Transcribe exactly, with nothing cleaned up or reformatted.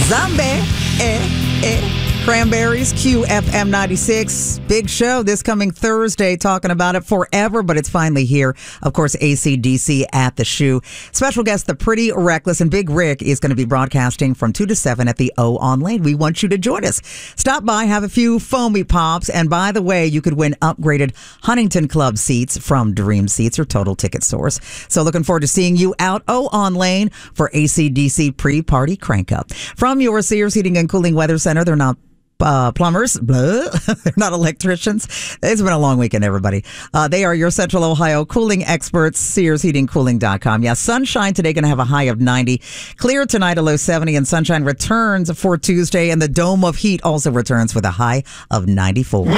Zombie. Eh, eh. Cranberries, Q F M ninety-six. Big show this coming Thursday, talking about it forever, but it's finally here. Of course, A C D C at the Shoe. Special guest, The Pretty Reckless, and Big Rick is going to be broadcasting from two to seven at the O on Lane. We want you to join us. Stop by, have a few foamy pops, and by the way, you could win upgraded Huntington Club seats from Dream Seats or Total Ticket Source. So looking forward to seeing you out O on Lane for A C D C pre-party crank-up. From your Sears Heating and Cooling Weather Center, they're not Uh, plumbers, blah. They're not electricians. It's been a long weekend, everybody. Uh, they are your Central Ohio cooling experts, Sears Heating Cooling dot com. Yeah, sunshine today, going to have a high of ninety. Clear tonight, a low seventy, and sunshine returns for Tuesday, and the Dome of Heat also returns with a high of ninety-four.